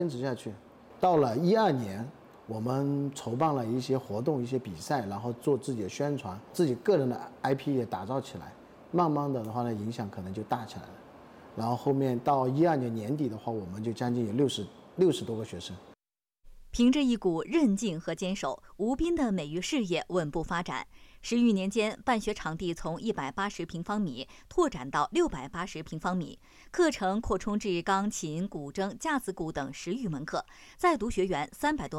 坚持下去。到了12年，我们筹办了一些活动、一些比赛，然后做自己的宣传，自己个人的 IP 也打造起来。慢慢的话呢，影响可能就大起来了。然后后面到12年年底的话，我们就将近有60多个学生。 凭着一股韧劲和坚守，吴斌的美育事业稳步发展。10余年间，办学场地从180平方米拓展到680平方米，课程扩充至钢琴、古筝、架子鼓等10余门课，在读学员300多。